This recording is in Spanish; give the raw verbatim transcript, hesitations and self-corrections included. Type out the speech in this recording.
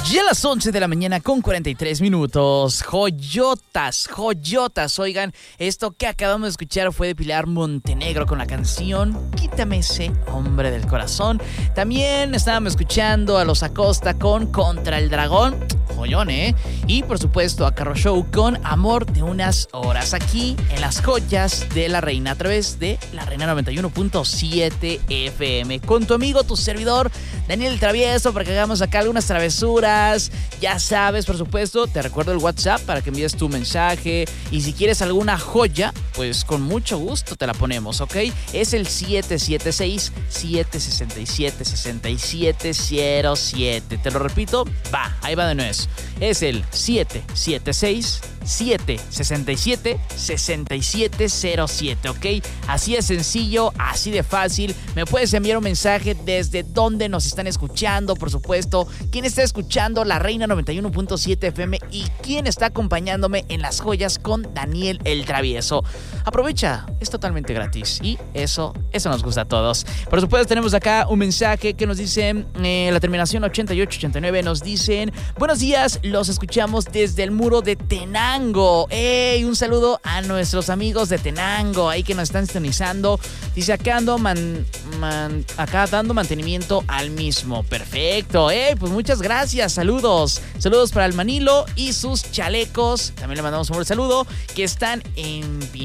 Ya a las once de la mañana con cuarenta y tres minutos. Joyotas, joyotas. Oigan, esto que acabamos de escuchar fue de Pilar Montenegro con la canción Quítame ese hombre del corazón. También estábamos escuchando a Los Acosta con Contra el Dragón. Joyón, ¿eh? Y por supuesto a Carro Show con Amor de unas horas. Aquí en las joyas de la reina a través de la Reina noventa y uno punto siete F M. Con tu amigo, tu servidor, Daniel el Travieso, para que hagamos acá algunas travesuras. Ya sabes, por supuesto, te recuerdo el WhatsApp para que envíes tu mensaje. Y si quieres alguna joya, pues con mucho gusto te la ponemos, ¿ok? Es el siete siete seis, siete seis siete, seis siete cero siete. Te lo repito, va, ahí va de nuevo. Es el siete siete seis, siete seis siete, seis siete cero siete, ¿ok? Así de sencillo, así de fácil. Me puedes enviar un mensaje desde donde nos están escuchando, por supuesto. ¿Quién está escuchando La Reina noventa y uno punto siete F M? ¿Y quién está acompañándome en Las Joyas con Daniel el Travieso? Aprovecha, es totalmente gratis. Y eso, eso nos gusta a todos. Por supuesto, tenemos acá un mensaje que nos dice, eh, la terminación ochenta y ocho ochenta y nueve, nos dicen: buenos días, los escuchamos desde el muro de Tenango. ¡Ey! Un saludo a nuestros amigos de Tenango, ahí que nos están sintonizando. Dice, acá ando man, man, acá dando mantenimiento al mismo. Perfecto, ¡eh! Pues muchas gracias, saludos. Saludos para el Manilo y sus chalecos. También le mandamos un buen saludo, que están en